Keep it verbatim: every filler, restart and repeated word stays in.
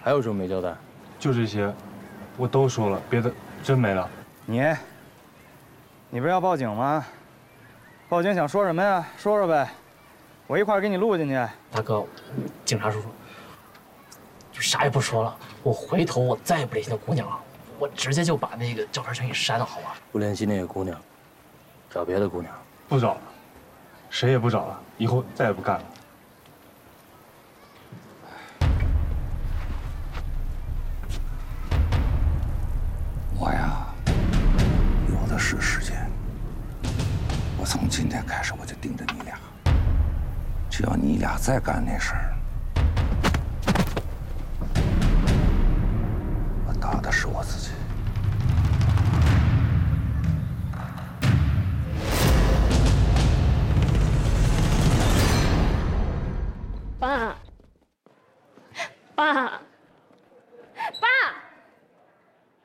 还有什么没交代？ 就这些，我都说了，别的真没了。 你，你不是要报警吗？报警想说什么呀？说说呗，我一块儿给你录进去。 大哥，警察叔叔，就啥也不说了，我回头我再也不联系那姑娘了，我直接就把那个照片全给删了，好吧？ 不联系那个姑娘，找别的姑娘。 不找了，谁也不找了，以后再也不干了。 我呀，有的是时间。我从今天开始我就盯着你俩，只要你俩再干那事儿，我打的是我自己。 爸，爸。